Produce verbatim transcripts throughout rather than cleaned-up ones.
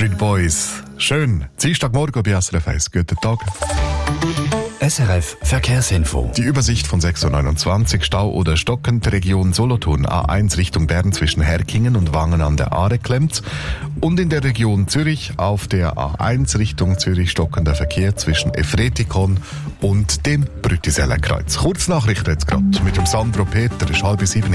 Backstreet Boys. Schön. Dienstagmorgen bei S R F eins. Guten Tag. S R F Verkehrsinfo. Die Übersicht von sechs Uhr neunundzwanzig, Stau oder stockend, Region Solothurn, A eins Richtung Bern zwischen Herkingen und Wangen an der Aare klemmt. Und in der Region Zürich auf der A eins Richtung Zürich stockender Verkehr zwischen Efretikon und dem Brütisellenkreuz. Kurznachrichten jetzt gerade mit dem Sandro Peter, ist halb sieben.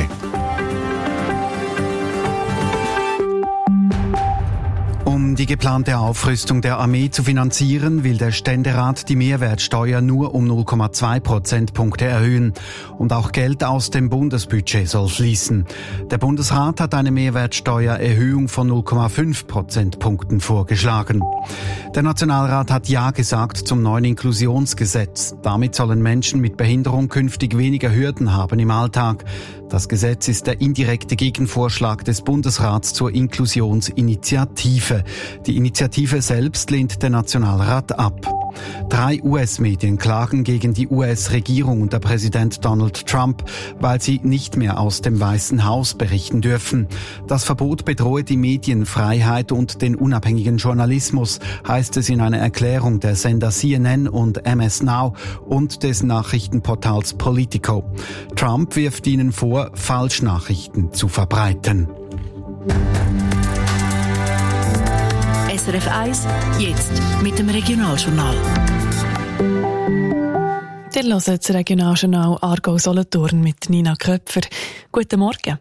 Um die geplante Aufrüstung der Armee zu finanzieren, will der Ständerat die Mehrwertsteuer nur um null Komma zwei Prozentpunkte erhöhen. Und auch Geld aus dem Bundesbudget soll fließen. Der Bundesrat hat eine Mehrwertsteuererhöhung von null Komma fünf Prozentpunkten vorgeschlagen. Der Nationalrat hat Ja gesagt zum neuen Inklusionsgesetz. Damit sollen Menschen mit Behinderung künftig weniger Hürden haben im Alltag. Das Gesetz ist der indirekte Gegenvorschlag des Bundesrats zur Inklusionsinitiative. Die Initiative selbst lehnt der Nationalrat ab. Drei U S-Medien klagen gegen die U S-Regierung unter Präsident Donald Trump, weil sie nicht mehr aus dem Weißen Haus berichten dürfen. Das Verbot bedrohe die Medienfreiheit und den unabhängigen Journalismus, heißt es in einer Erklärung der Sender C N N und M S Now und des Nachrichtenportals Politico. Trump wirft ihnen vor, Falschnachrichten zu verbreiten. S R F eins, jetzt mit dem Regionaljournal. Ihr hört das Regionaljournal Aargau-Solothurn mit Nina Köpfer. Guten Morgen.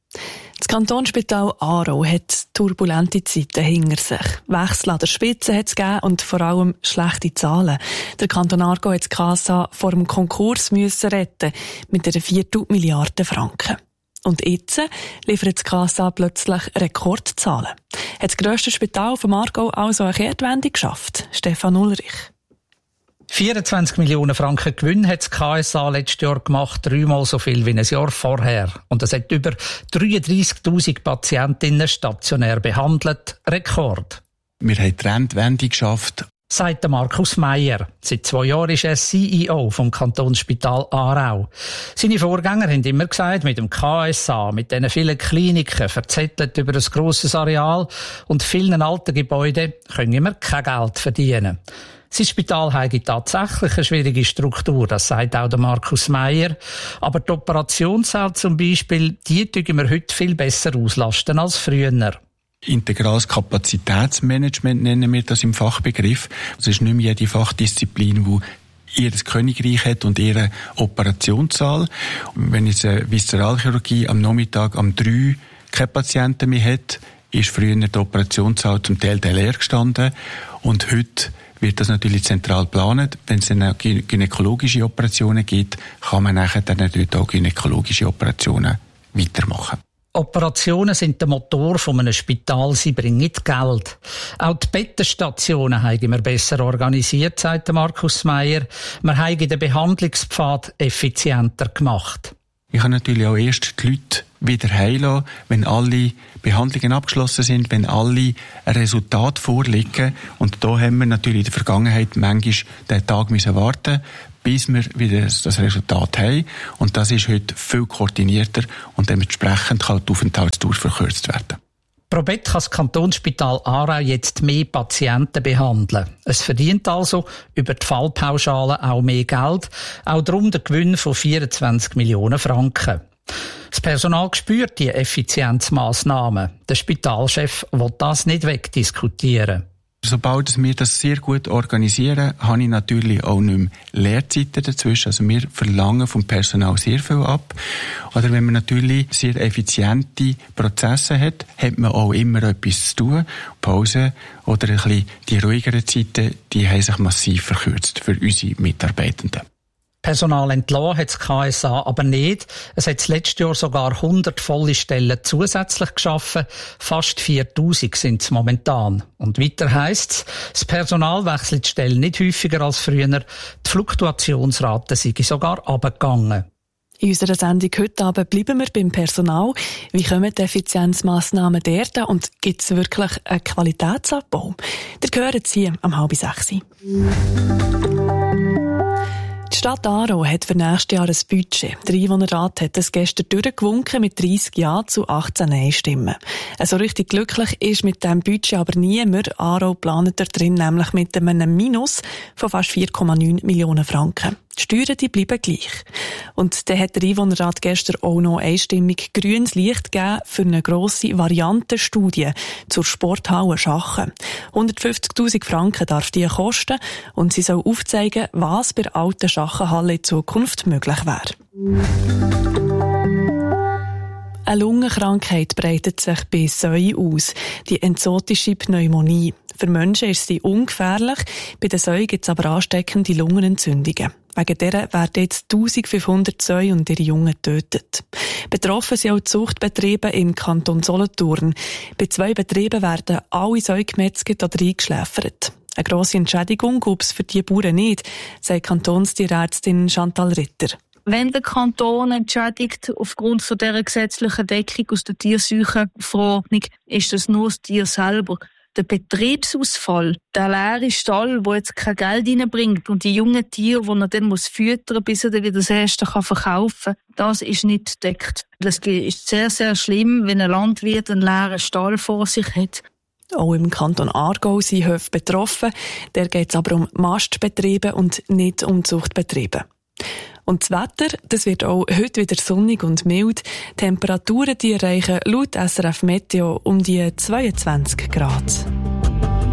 Das Kantonsspital Aarau hat turbulente Zeiten hinter sich. Wechsel an der Spitze hat es gegeben und vor allem schlechte Zahlen. Der Kanton Aargau hat das Kassa vor dem Konkurs müssen retten mit einer Viertelmilliarde Franken. Und jetzt liefert das Kassa plötzlich Rekordzahlen. Hat das grösste Spital vom Aargau also eine Kehrtwende geschafft? Stefan Ulrich. vierundzwanzig Millionen Franken Gewinn hat das K S A letztes Jahr gemacht, dreimal so viel wie ein Jahr vorher. Und es hat über dreiunddreissigtausend Patientinnen stationär behandelt. Rekord. Wir haben die Trendwende geschafft, sagt Markus Meier. Seit zwei Jahren ist er C E O vom Kantonsspital Aarau. Seine Vorgänger haben immer gesagt, mit dem K S A, mit diesen vielen Kliniken, verzettelt über ein grosses Areal und vielen alten Gebäuden, können wir kein Geld verdienen. Sein Spital hat tatsächlich eine schwierige Struktur, das sagt auch der Markus Meier. Aber die Operationssaal zum Beispiel, die tun wir heute viel besser auslasten als früher. Integrales Kapazitätsmanagement nennen wir das im Fachbegriff. Es ist nicht mehr jede Fachdisziplin, die ihr Königreich hat und ihre Operationssaal. Wenn jetzt eine Viszeralchirurgie am Nachmittag am drei keine Patienten mehr hat, ist früher die Operationssaal zum Teil leer gestanden. Und heute wird das natürlich zentral geplant. Wenn es dann gynäkologische Operationen gibt, kann man nachher dann dort auch gynäkologische Operationen weitermachen. Operationen sind der Motor von einem Spital, sie bringen Geld. Auch die Bettenstationen haben wir besser organisiert, sagt Markus Meier. Wir haben den Behandlungspfad effizienter gemacht. Ich kann natürlich auch erst die Leute wieder heilen, wenn alle Behandlungen abgeschlossen sind, wenn alle Resultate vorliegen. Und da haben wir natürlich in der Vergangenheit manchmal den Tag müssen warten, bis wir wieder das Resultat haben. Und das ist heute viel koordinierter und dementsprechend kann die Aufenthaltsdauer verkürzt werden. Pro Bett kann das Kantonsspital Aarau jetzt mehr Patienten behandeln. Es verdient also über die Fallpauschale auch mehr Geld, auch darum der Gewinn von vierundzwanzig Millionen Franken. Das Personal spürt die Effizienzmaßnahmen. Der Spitalchef will das nicht wegdiskutieren. Sobald wir das sehr gut organisieren, habe ich natürlich auch nicht mehr Leerzeiten dazwischen. Also wir verlangen vom Personal sehr viel ab. Oder wenn man natürlich sehr effiziente Prozesse hat, hat man auch immer etwas zu tun. Pause oder ein bisschen die ruhigeren Zeiten, die haben sich massiv verkürzt für unsere Mitarbeitenden. Personal entlassen hat das K S A aber nicht. Es hat das letzte Jahr sogar hundert volle Stellen zusätzlich geschaffen. Fast viertausend sind es momentan. Und weiter heisst es, das Personal wechselt die Stellen nicht häufiger als früher. Die Fluktuationsrate sei sogar runtergegangen. In unserer Sendung heute Abend bleiben wir beim Personal. Wie kommen die Effizienzmaßnahmen dort und gibt es wirklich einen Qualitätsabbau? Ihr hört sie am halb sechs. Die Die Stadt Aarau hat für nächstes Jahr ein Budget. Der Einwohnerrat hat es gestern durchgewunken mit dreissig Ja zu achtzehn Nein-Stimmen. Also richtig glücklich ist mit diesem Budget aber niemand. Aarau plant da drin nämlich mit einem Minus von fast vier Komma neun Millionen Franken. Die Steuern die bleiben gleich. Und dann hat der Einwohnerrat gestern auch noch einstimmig grünes Licht gegeben für eine grosse Variantenstudie zur Sporthalle Schachen. hundertfünfzigtausend Franken darf die kosten und sie soll aufzeigen, was bei der alten Schachenhalle in Zukunft möglich wäre. Eine Lungenkrankheit breitet sich bei Säuen aus, die exotische Pneumonie. Für Menschen ist sie ungefährlich, bei den Säuen gibt es aber ansteckende Lungenentzündungen. Wegen dieser werden jetzt eintausendfünfhundert Säue und ihre Jungen getötet. Betroffen sind auch die Zuchtbetriebe im Kanton Solothurn. Bei zwei Betrieben werden alle Säue gemetzelt oder eingeschläfert. Eine grosse Entschädigung gab es für diese Bauern nicht, sagt Kantonstierärztin Chantal Ritter. Wenn der Kanton entschädigt aufgrund von dieser gesetzlichen Deckung aus der Tierseuchenverordnung, ist das nur das Tier selber. Der Betriebsausfall, der leere Stall, der jetzt kein Geld reinbringt und die jungen Tiere, die er dann muss füttern, bis er dann wieder das erste verkaufen kann, das ist nicht gedeckt. Das ist sehr, sehr schlimm, wenn ein Landwirt einen leeren Stall vor sich hat. Auch im Kanton Aargau sind Höfe betroffen. Der geht es aber um Mastbetriebe und nicht um Zuchtbetriebe. Und das Wetter, das wird auch heute wieder sonnig und mild. Temperaturen, die erreichen laut S R F Meteo um die zweiundzwanzig Grad.